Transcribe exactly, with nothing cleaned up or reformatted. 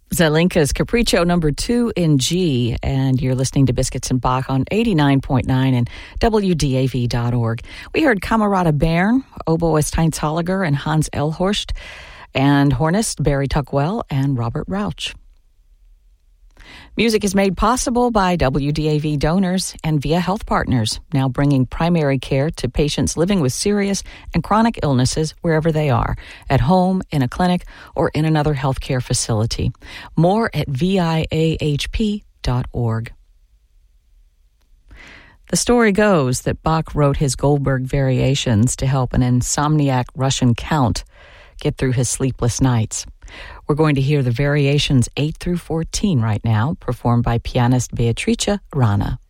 Zelenka's Capriccio number two in G, and you're listening to Biscuits and Bach on eighty-nine point nine and W D A V dot org. We heard Camerata Bern, oboist Heinz Holliger and Hans Elhorst, and hornist Barry Tuckwell and Robert Rauch. Music is made possible by W D A V donors and via health partners, now bringing primary care to patients living with serious and chronic illnesses wherever they are, at home, in a clinic, or in another healthcare facility. More at V I A H P dot org. The story goes that Bach wrote his Goldberg variations to help an insomniac Russian count get through his sleepless nights. We're going to hear the variations eight through fourteen right now, performed by pianist Beatrice Rana.